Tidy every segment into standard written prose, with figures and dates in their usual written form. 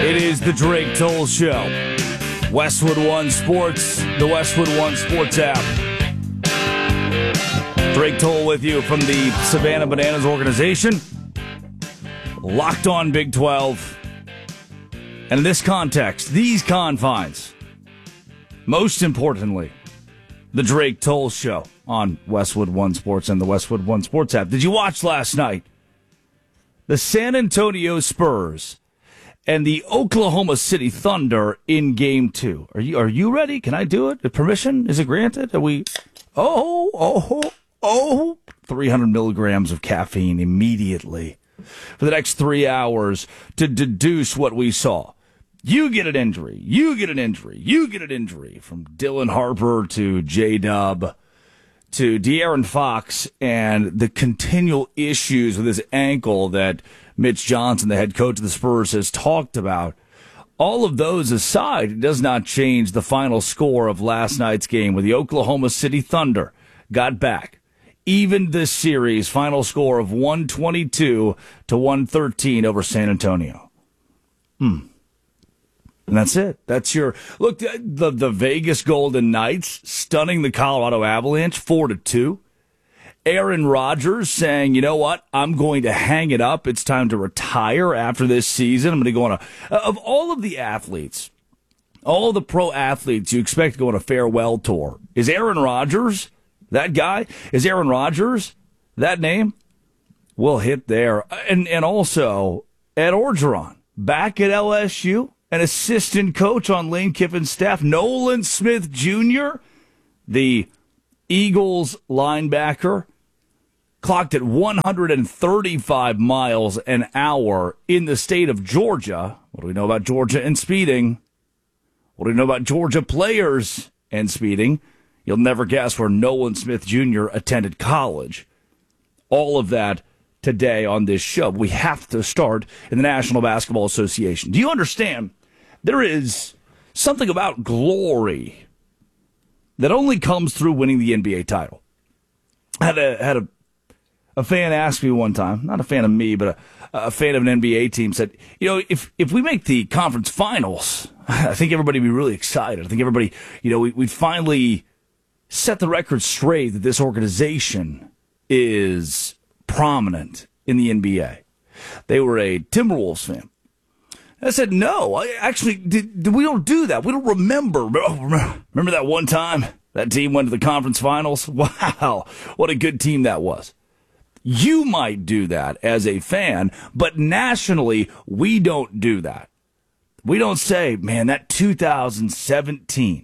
It is the Drake Toll Show. Westwood One Sports, the Westwood One Sports app. Drake Toll with you from the Savannah Bananas organization. Locked on Big 12. And in this context, these confines, most importantly, the Drake Toll Show on Westwood One Sports and the Westwood One Sports app. Did you watch last night? The San Antonio Spurs and the Oklahoma City Thunder in Game 2. Are you ready? Can I do it? Permission? Is it granted? Are we... 300 milligrams of caffeine immediately for the next 3 hours to deduce what we saw. You get an injury. You get an injury. You get an injury. From Dylan Harper to J-Dub to De'Aaron Fox and the continual issues with his ankle that Mitch Johnson, the head coach of the Spurs, has talked about. All of those aside, it does not change the final score of last night's game where the Oklahoma City Thunder got back. Even this series, final score of 122 to 113 over San Antonio. And that's it. That's your look. The Vegas Golden Knights stunning the Colorado Avalanche 4-2. Aaron Rodgers saying, you know what? I'm going to hang it up. It's time to retire after this season. I'm going to go on of all of the athletes, all the pro athletes you expect to go on a farewell tour. Is Aaron Rodgers that guy? Is Aaron Rodgers that name? We'll hit there. And also, Ed Orgeron back at LSU. An assistant coach on Lane Kiffin's staff, Nolan Smith Jr., the Eagles linebacker, clocked at 135 miles an hour in the state of Georgia. What do we know about Georgia and speeding? What do we know about Georgia players and speeding? You'll never guess where Nolan Smith Jr. attended college. All of that today on this show. We have to start in the National Basketball Association. Do you understand? There is something about glory that only comes through winning the NBA title. I had a fan ask me one time, not a fan of me, but a fan of an NBA team said, you know, if we make the conference finals, I think everybody would be really excited. I think everybody, we'd finally set the record straight that this organization is prominent in the NBA. They were a Timberwolves fan. I said, no, we don't do that. We don't remember. Remember that one time that team went to the conference finals? Wow, what a good team that was. You might do that as a fan, but nationally, we don't do that. We don't say, man, that 2017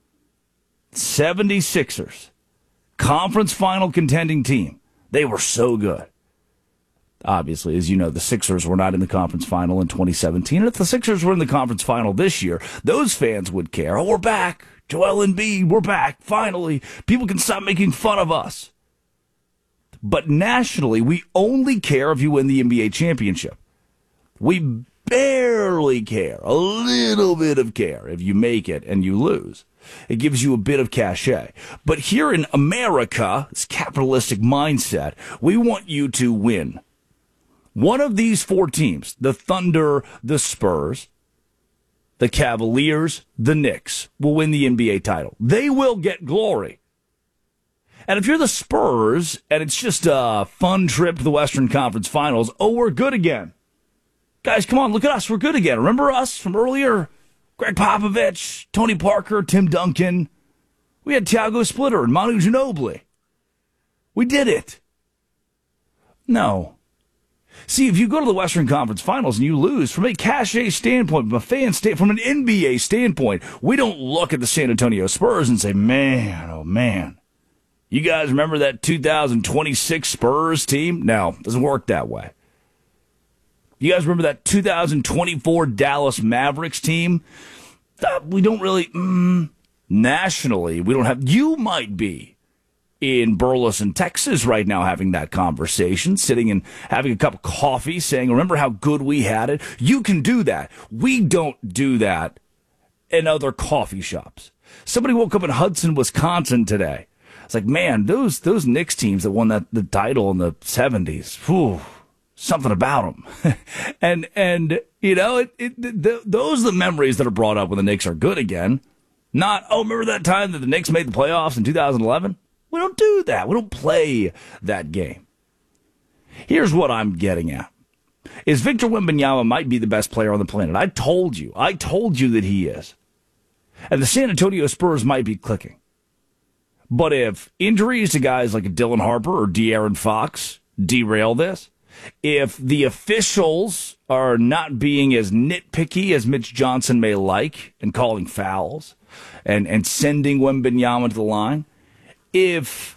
76ers conference final contending team, they were so good. Obviously, as you know, the Sixers were not in the conference final in 2017. And if the Sixers were in the conference final this year, those fans would care. Oh, we're back. Joel Embiid, we're back. Finally, people can stop making fun of us. But nationally, we only care if you win the NBA championship. We barely care, a little bit of care if you make it and you lose. It gives you a bit of cachet. But here in America, this capitalistic mindset, we want you to win. One of these four teams, the Thunder, the Spurs, the Cavaliers, the Knicks, will win the NBA title. They will get glory. And if you're the Spurs, and it's just a fun trip to the Western Conference Finals, oh, we're good again. Guys, come on, look at us. We're good again. Remember us from earlier? Greg Popovich, Tony Parker, Tim Duncan. We had Thiago Splitter and Manu Ginobili. We did it. No. See, if you go to the Western Conference Finals and you lose, from a cachet standpoint, from a fan standpoint, from an NBA standpoint, we don't look at the San Antonio Spurs and say, man, oh man, you guys remember that 2026 Spurs team? No, it doesn't work that way. You guys remember that 2024 Dallas Mavericks team? We don't really, nationally, we don't have, you might be in Burleson, Texas right now having that conversation, sitting and having a cup of coffee saying, remember how good we had it? You can do that. We don't do that in other coffee shops. Somebody woke up in Hudson, Wisconsin today. It's like, man, those Knicks teams that won the title in the 70s, whew, something about them. and those are the memories that are brought up when the Knicks are good again. Not, remember that time that the Knicks made the playoffs in 2011? We don't do that. We don't play that game. Here's what I'm getting at. Is Victor Wembanyama might be the best player on the planet. I told you that he is. And the San Antonio Spurs might be clicking. But if injuries to guys like Dylan Harper or De'Aaron Fox derail this, if the officials are not being as nitpicky as Mitch Johnson may like and calling fouls and sending Wembanyama to the line, if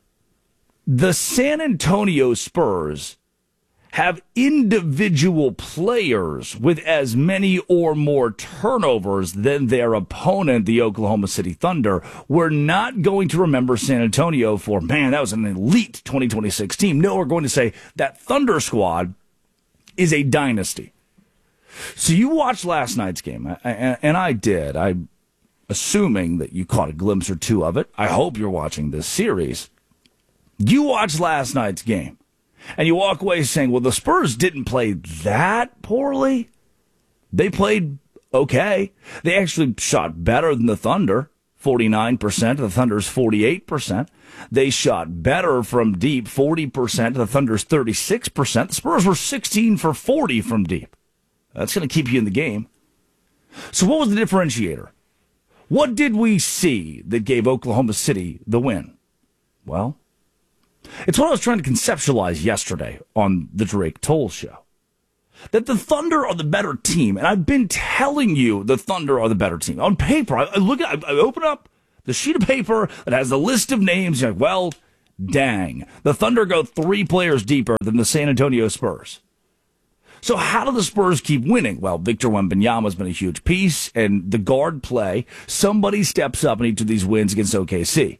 the San Antonio Spurs have individual players with as many or more turnovers than their opponent, the Oklahoma City Thunder, we're not going to remember San Antonio for, man, that was an elite 2026 team. No, we're going to say that Thunder squad is a dynasty. So you watched last night's game, and I did. I'm assuming that you caught a glimpse or two of it. I hope you're watching this series. You watched last night's game. And you walk away saying, well, the Spurs didn't play that poorly. They played okay. They actually shot better than the Thunder, 49%. The Thunder's 48%. They shot better from deep, 40%. The Thunder's 36%. The Spurs were 16 for 40 from deep. That's going to keep you in the game. So what was the differentiator? What did we see that gave Oklahoma City the win? Well, it's what I was trying to conceptualize yesterday on the Drake Toll Show. That the Thunder are the better team, and I've been telling you the Thunder are the better team. On paper, I open up the sheet of paper that has the list of names, you're like, well, dang. The Thunder go 3 players deeper than the San Antonio Spurs. So how do the Spurs keep winning? Well, Victor Wembanyama has been a huge piece, and the guard play, somebody steps up in each of these wins against OKC.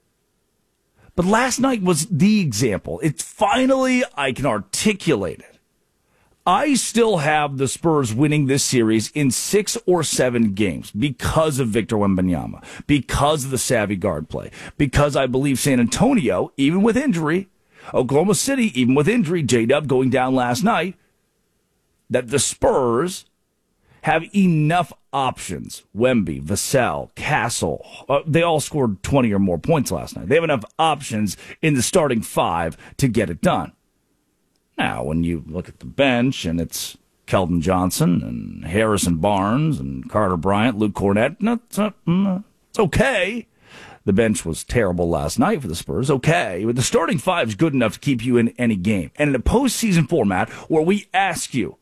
But last night was the example. It's finally, I can articulate it. I still have the Spurs winning this series in 6 or 7 games because of Victor Wembanyama, because of the savvy guard play, because I believe San Antonio, even with injury, Oklahoma City, even with injury, J-Dub going down last night, that the Spurs have enough options. Wemby, Vassell, Castle, they all scored 20 or more points last night. They have enough options in the starting 5 to get it done. Now, when you look at the bench, and it's Keldon Johnson and Harrison Barnes and Carter Bryant, Luke Cornett, it's okay. The bench was terrible last night for the Spurs. Okay. But the starting 5 is good enough to keep you in any game. And in a postseason format where we ask you,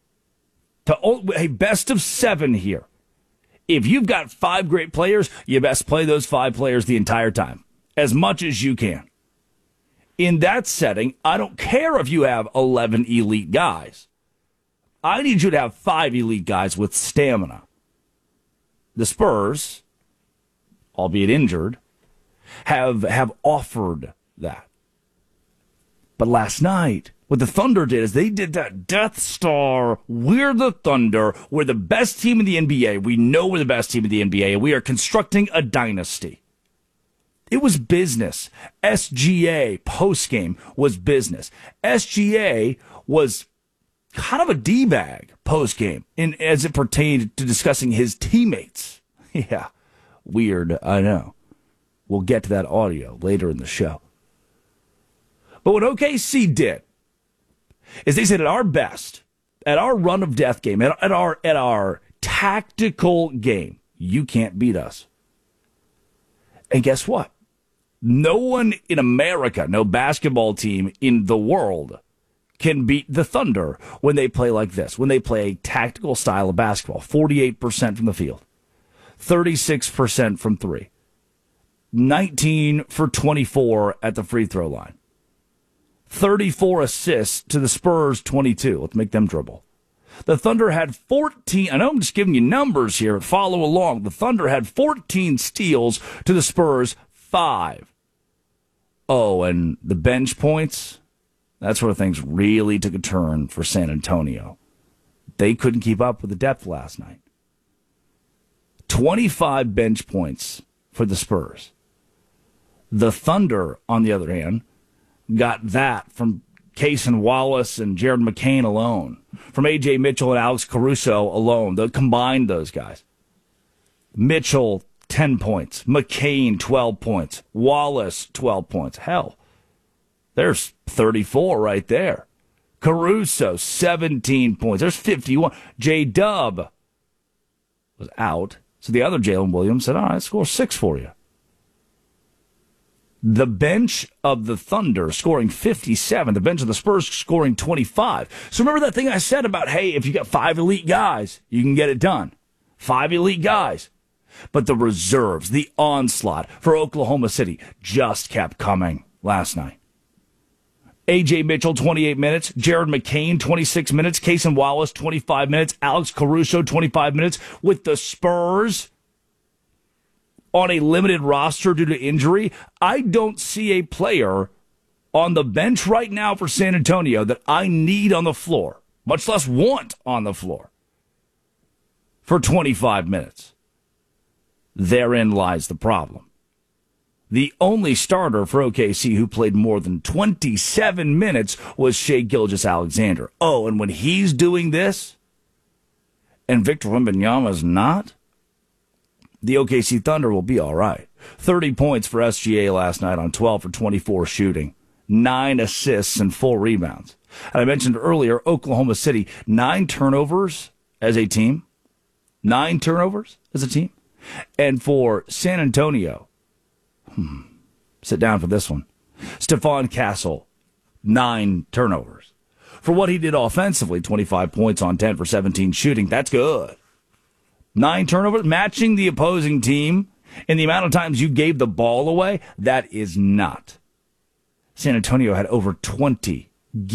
a best of 7 here. If you've got 5 great players, you best play those 5 players the entire time, as much as you can. In that setting, I don't care if you have 11 elite guys. I need you to have 5 elite guys with stamina. The Spurs, albeit injured, have offered that. But last night, what the Thunder did is they did that Death Star. We're the Thunder. We're the best team in the NBA. We know we're the best team in the NBA, and we are constructing a dynasty. It was business. SGA postgame was business. SGA was kind of a D-bag postgame as it pertained to discussing his teammates. Yeah, weird, I know. We'll get to that audio later in the show. But what OKC did is they said at our best, at our run of death game, at our tactical game, you can't beat us. And guess what? No one in America, no basketball team in the world can beat the Thunder when they play like this, when they play a tactical style of basketball. 48% from the field, 36% from 3, 19 for 24 at the free throw line, 34 assists to the Spurs 22. Let's make them dribble. The Thunder had 14. I know I'm just giving you numbers here. Follow along. The Thunder had 14 steals to the Spurs 5. Oh, and the bench points, that's where things really took a turn for San Antonio. They couldn't keep up with the depth last night. 25 bench points for the Spurs. The Thunder, on the other hand, got that from Cason Wallace and Jared McCain alone. From A.J. Mitchell and Alex Caruso alone. They'll combine those guys. Mitchell, 10 points. McCain, 12 points. Wallace, 12 points. Hell, there's 34 right there. Caruso, 17 points. There's 51. J-Dub was out. So the other Jalen Williams said, all right, score 6 for you. The bench of the Thunder scoring 57. The bench of the Spurs scoring 25. So remember that thing I said about, hey, if you got 5 elite guys, you can get it done. 5 elite guys. But the reserves, the onslaught for Oklahoma City just kept coming last night. A.J. Mitchell, 28 minutes. Jared McCain, 26 minutes. Cason Wallace, 25 minutes. Alex Caruso, 25 minutes. With the Spurs on a limited roster due to injury, I don't see a player on the bench right now for San Antonio that I need on the floor, much less want on the floor, for 25 minutes. Therein lies the problem. The only starter for OKC who played more than 27 minutes was Shai Gilgeous-Alexander. Oh, and when he's doing this, and Victor Wembanyama's not, the OKC Thunder will be all right. 30 points for SGA last night on 12 for 24 shooting. 9 assists and 4 rebounds. And I mentioned earlier, Oklahoma City, 9 turnovers as a team. 9 turnovers as a team. And for San Antonio, sit down for this one. Stephon Castle, 9 turnovers. For what he did offensively, 25 points on 10 for 17 shooting. That's good. 9 turnovers, matching the opposing team in the amount of times you gave the ball away, that is not. San Antonio had over 20